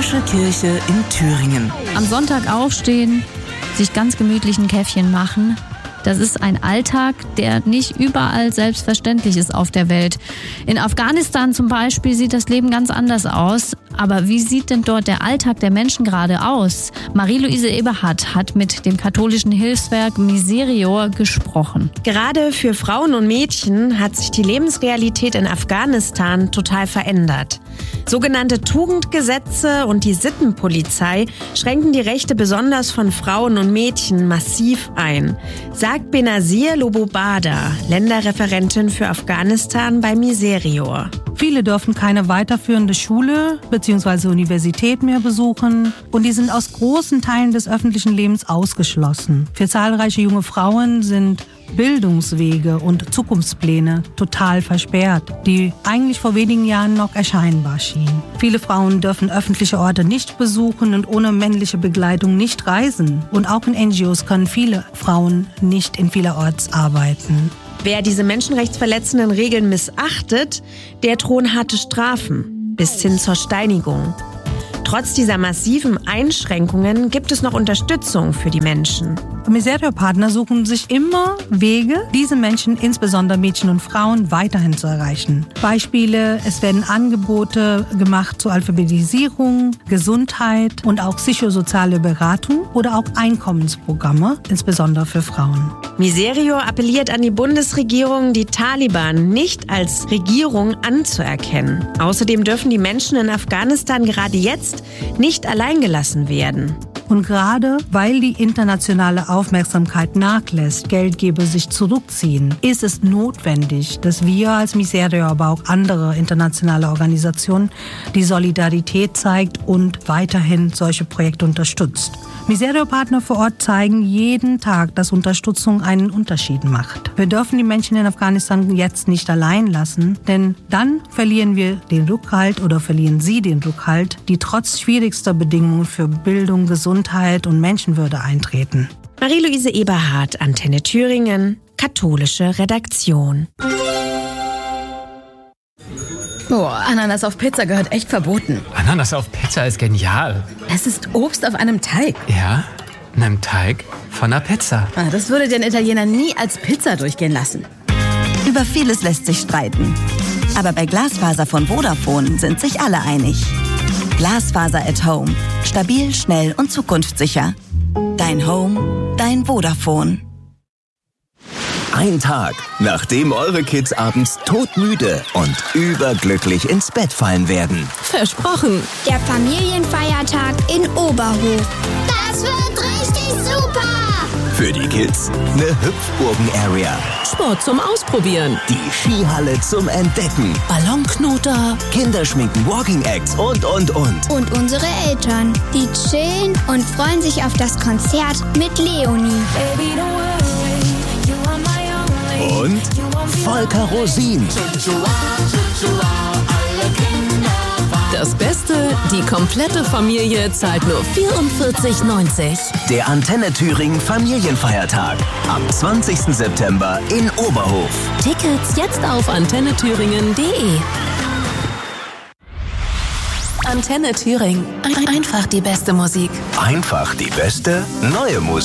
katholische Kirche in Thüringen. Am Sonntag aufstehen, sich ganz gemütlich ein Käffchen machen. Das ist ein Alltag, der nicht überall selbstverständlich ist auf der Welt. In Afghanistan zum Beispiel sieht das Leben ganz anders aus. Aber wie sieht denn dort der Alltag der Menschen gerade aus? Marie-Louise Eberhardt hat mit dem katholischen Hilfswerk Miserior gesprochen. Gerade für Frauen und Mädchen hat sich die Lebensrealität in Afghanistan total verändert. Sogenannte Tugendgesetze und die Sittenpolizei schränken die Rechte besonders von Frauen und Mädchen massiv ein, sagt Benazir Lobobada, Länderreferentin für Afghanistan bei Miserior. Viele dürfen keine weiterführende Schule bzw. Universität mehr besuchen und die sind aus großen Teilen des öffentlichen Lebens ausgeschlossen. Für zahlreiche junge Frauen sind Bildungswege und Zukunftspläne total versperrt, die eigentlich vor wenigen Jahren noch erscheinbar schienen. Viele Frauen dürfen öffentliche Orte nicht besuchen und ohne männliche Begleitung nicht reisen. Und auch in NGOs können viele Frauen nicht in vielerorts arbeiten. Wer diese menschenrechtsverletzenden Regeln missachtet, der drohen harte Strafen bis hin zur Steinigung. Trotz dieser massiven Einschränkungen gibt es noch Unterstützung für die Menschen. Miserior-Partner suchen sich immer Wege, diese Menschen, insbesondere Mädchen und Frauen, weiterhin zu erreichen. Beispiele: Es werden Angebote gemacht zur Alphabetisierung, Gesundheit und auch psychosoziale Beratung oder auch Einkommensprogramme, insbesondere für Frauen. Miserior appelliert an die Bundesregierung, die Taliban nicht als Regierung anzuerkennen. Außerdem dürfen die Menschen in Afghanistan gerade jetzt nicht allein gelassen werden. Und gerade weil die internationale Aufmerksamkeit nachlässt, Geldgeber sich zurückziehen, ist es notwendig, dass wir als Miserior, aber auch andere internationale Organisationen die Solidarität zeigt und weiterhin solche Projekte unterstützt. Miserior-Partner vor Ort zeigen jeden Tag, dass Unterstützung einen Unterschied macht. Wir dürfen die Menschen in Afghanistan jetzt nicht allein lassen, denn dann verlieren wir den Rückhalt oder verlieren sie den Rückhalt, die trotz schwierigster Bedingungen für Bildung, Gesundheit und Menschenwürde eintreten. Marie-Louise Eberhardt, Antenne Thüringen, katholische Redaktion. Boah, Ananas auf Pizza gehört echt verboten. Ananas auf Pizza ist genial. Es ist Obst auf einem Teig. Ja, einem Teig von einer Pizza. Das würde den Italiener nie als Pizza durchgehen lassen. Über vieles lässt sich streiten. Aber bei Glasfaser von Vodafone sind sich alle einig. Glasfaser at Home. Stabil, schnell und zukunftssicher. Dein Home, dein Vodafone. Ein Tag, nachdem eure Kids abends todmüde und überglücklich ins Bett fallen werden. Versprochen. Der Familienfeiertag in Oberhof. Das wird richtig super. Für die Kids eine Hüpfburgen-Area. Sport zum Ausprobieren. Die Skihalle zum Entdecken. Ballonknoter. Kinderschminken, Walking-Acts und. Und unsere Eltern, die chillen und freuen sich auf das Konzert mit Leonie. Und Volker Rosin. Das Beste, die komplette Familie zahlt nur 44,90. Der Antenne Thüringen Familienfeiertag am 20. September in Oberhof. Tickets jetzt auf antennethüringen.de. Antenne Thüringen. Einfach die beste Musik. Einfach die beste neue Musik.